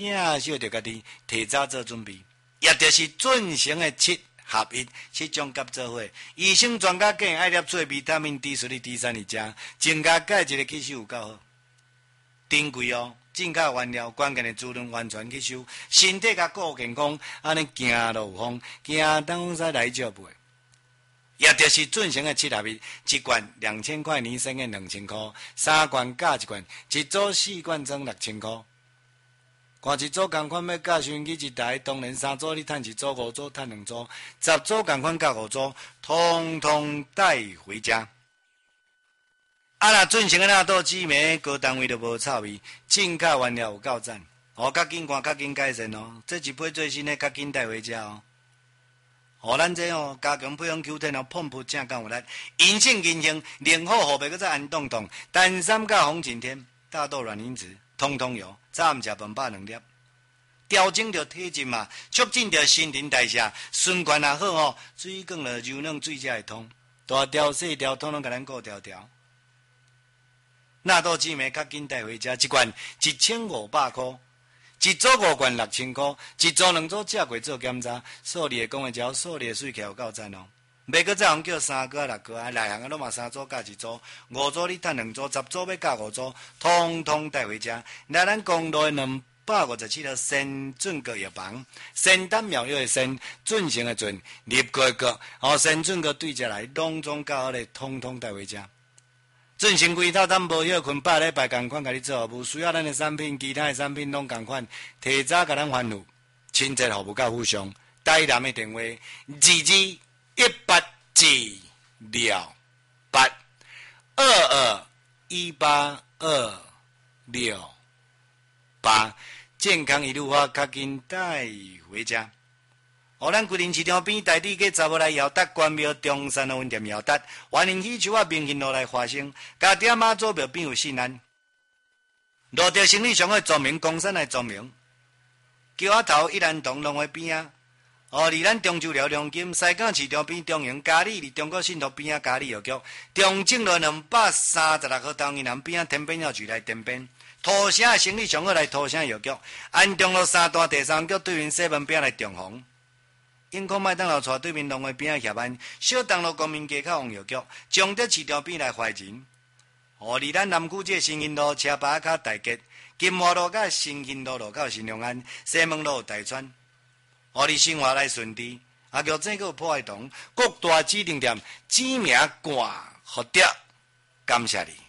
小着家己提早做准备，也就是准成的7合17种甲做伙。医生专家建议爱摄做维他命 D 水、D 3去食，增加钙质的吸收有够好。珍贵哦，进口原料关键的滋润完全吸收，身体甲顾健康，安尼行路有风，行当使来照卖。也就是准成的7合1，一罐2000块，年生的2000块，3罐加一罐，一组4罐装6000块。看一组同款要加收音机一台，当然3组你赚1组，5组赚2组，10组同款加5组，通通带回家。啊若准成的纳豆紫梅，高单位都无臭味，进口原料有够赞，较紧看较紧改善哦。这一批最新的较紧带回家哦。咱这加强配方 Q10 碰扑正刚有力，银杏银杏，零好后背搁再安冻冻，丹参加红景天，大豆卵磷脂，通通有。早暗食饭饱2粒，调整着体质嘛，促进着新陈代谢，循环也好水管了柔软，水才会通。大条细条，统统甲咱顾条条。纳豆紫梅较紧带回家，一罐1500块，一组5罐6000块，一组2组食过做检查，数字会讲会照，数字会水起来有够赞哦。袂搁再用叫3个6个，内行拢嘛3组加1组，5组你赚2组，10组要加5组，通通带回家。来咱公路的257号先准阁药房，先丹妙药的先，准成的准，立过个，先准阁对下来，拢总较好咧，通通带回家。准成规套咱无休困8礼拜同款，甲你做服务，需要咱的产品，其他的产品拢同款，提早甲咱吩咐，亲切服务甲附上。台南的电话2218268268，健康一路发，较紧带回家。咱规定市场边台地给查某来摇搭关庙中山路温店摇搭，欢迎喜球明行路来发生，加点马祖庙边有信安，路着生理上的著名，公山来著名，桥仔头一兰洞龙华边啊。离咱中州寮龙金西港市场边中营嘉里，离中国信托边啊嘉里药局，中正路236号东营南边啊天边药局来天边，土城生理上好来土城药局，安中路3段第3局对面西门边来中红，永康麦当劳带对面龙华边啊协安，小东路公民街口王药局，中德市场边来怀仁，离咱南区这新兴路车牌卡大吉，金华路甲新兴路到新隆安，西门路大川。你生活来顺利，玉井个破坏堂各大指定店知名挂福德，感谢你。